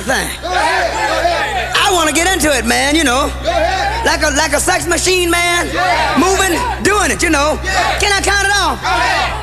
thing. I want to get into it, man, you know. Like a sex machine, man. Moving, doing it, you know. Can I count it off?